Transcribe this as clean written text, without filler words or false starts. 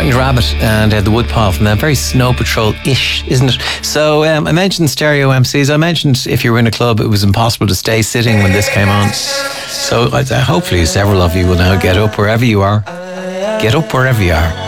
White Rabbit and the Woodpile from them. Very Snow Patrol-ish, isn't it? So I mentioned stereo MCs. I mentioned if you were in a club, it was impossible to stay sitting when this came on. So hopefully several of you will now get up wherever you are. Get up wherever you are.